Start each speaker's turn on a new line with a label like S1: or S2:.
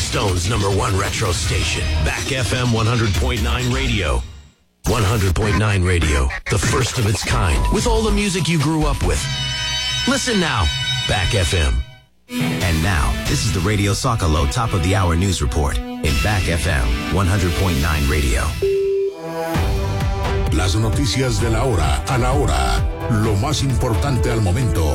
S1: Stone's #1 retro station. Back FM 100.9 Radio. 100.9 Radio, the first of its kind, with all the music you grew up with. Listen now, Back FM.
S2: And now, this is the Radio Socalo Top of the Hour News Report in Back FM 100.9 Radio.
S3: Las noticias de la hora a la hora. Lo más importante al momento.